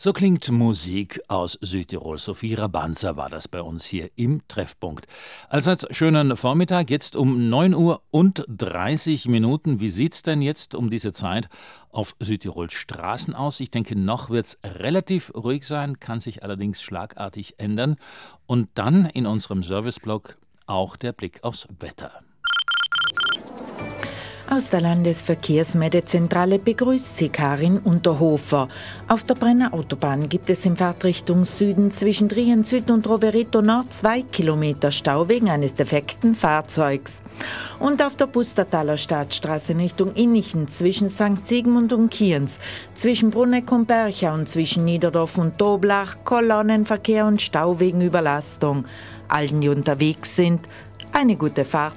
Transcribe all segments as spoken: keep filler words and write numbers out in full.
So klingt Musik aus Südtirol. Sophie Rabanza war das bei uns hier im Treffpunkt. Allseits schönen Vormittag, jetzt um neun Uhr und dreißig Minuten. Wie sieht's denn jetzt um diese Zeit auf Südtirols Straßen aus? Ich denke, noch wird's relativ ruhig sein, kann sich allerdings schlagartig ändern. Und dann in unserem Serviceblog auch der Blick aufs Wetter. Aus der Landesverkehrsmeldezentrale begrüßt Sie Karin Unterhofer. Auf der Brenner Autobahn gibt es in Fahrtrichtung Süden zwischen Trien Süd und Rovereto Nord zwei Kilometer Stau wegen eines defekten Fahrzeugs. Und auf der Pustertaler Stadtstraße in Richtung Innichen zwischen Sankt Sigmund und Kienz, zwischen Brunneck und Berchau und zwischen Niederdorf und Doblach Kolonnenverkehr und Stau wegen Überlastung. Allen, die unterwegs sind, eine gute Fahrt.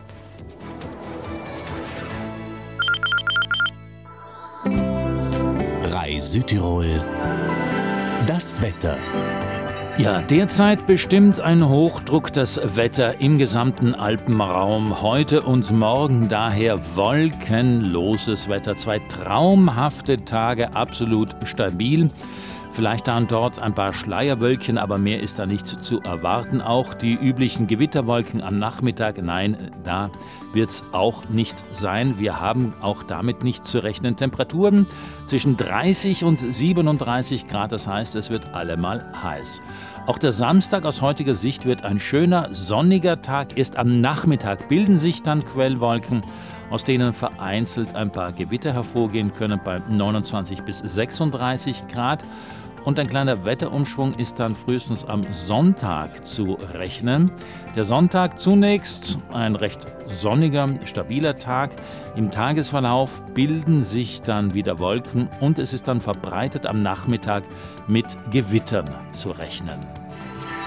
Südtirol, das Wetter. Ja, derzeit bestimmt ein Hochdruck das Wetter im gesamten Alpenraum. Heute und morgen daher wolkenloses Wetter. Zwei traumhafte Tage, absolut stabil. Vielleicht da und dort ein paar Schleierwölkchen, aber mehr ist da nicht zu erwarten. Auch die üblichen Gewitterwolken am Nachmittag, nein, da wird es auch nicht sein. Wir haben auch damit nicht zu rechnen. Temperaturen zwischen dreißig und siebenunddreißig Grad, das heißt, es wird allemal heiß. Auch der Samstag aus heutiger Sicht wird ein schöner, sonniger Tag. Erst am Nachmittag bilden sich dann Quellwolken, aus denen vereinzelt ein paar Gewitter hervorgehen können bei neunundzwanzig bis sechsunddreißig Grad. Und ein kleiner Wetterumschwung ist dann frühestens am Sonntag zu rechnen. Der Sonntag zunächst ein recht sonniger, stabiler Tag. Im Tagesverlauf bilden sich dann wieder Wolken und es ist dann verbreitet am Nachmittag mit Gewittern zu rechnen.